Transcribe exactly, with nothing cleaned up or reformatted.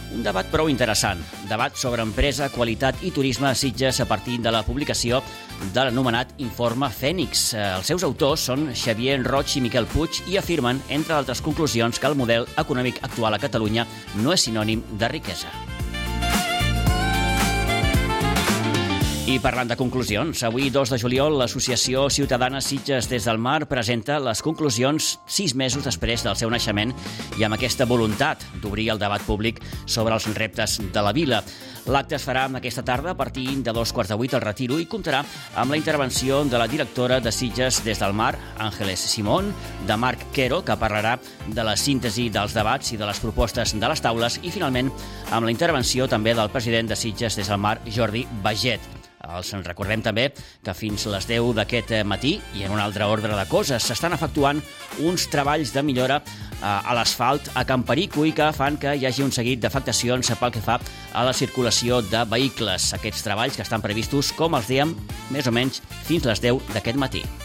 Un debat prou interessant. Debat sobre empresa, qualitat i turisme a Sitges a partir de la publicació de l'anomenat Informe Fènix. Els seus autors són Xavier Roig i Miquel Puig i afirmen, entre altres conclusions, que el model econòmic actual a Catalunya no és sinònim de riquesa. I parlant de conclusions, avui, dos de juliol, l'Associació Ciutadana Sitges des del Mar presenta les conclusions sis mesos després del seu naixement i amb aquesta voluntat d'obrir el debat públic sobre els reptes de la vila. L'acte es farà aquesta tarda a partir de dos quarts de vuit al Retiro i comptarà amb la intervenció de la directora de Sitges des del Mar, Àngeles Simón, de Marc Quero, que parlarà de la síntesi dels debats i de les propostes de les taules i, finalment, amb la intervenció també del president de Sitges des del Mar, Jordi Baget. Els recordem també que fins a les deu d'aquest matí i en un altre ordre de coses s'estan efectuant uns treballs de millora a l'asfalt a Can Perico i que fan que hi hagi un seguit d'afectacions pel que fa a la circulació de vehicles. Aquests treballs que estan previstos, com els dèiem, més o menys fins a les deu d'aquest matí.